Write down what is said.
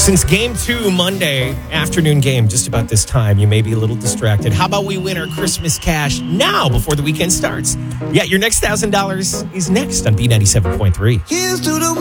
Since game 2, Monday afternoon game, just about this time, you may be a little distracted. How about we win our Christmas cash now before the weekend starts? Yeah, your next $1,000 is next on B97.3. Here's to the